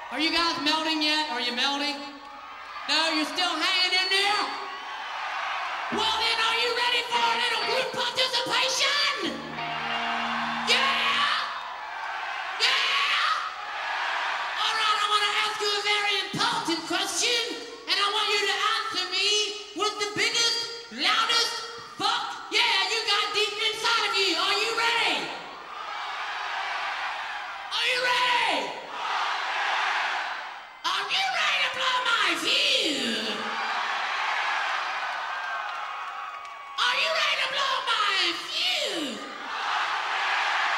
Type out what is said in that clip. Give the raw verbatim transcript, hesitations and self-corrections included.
Are you guys melting yet? Are you melting? No, you're still hanging in there? Well then, are you ready for a little group participation? Yeah! Yeah! All right, I want to ask you a very important question, and I want you to answer me with the biggest, loudest fuck yeah you got deep inside of you. Are you ready? Are you ready? Are you ready to blow my fuse?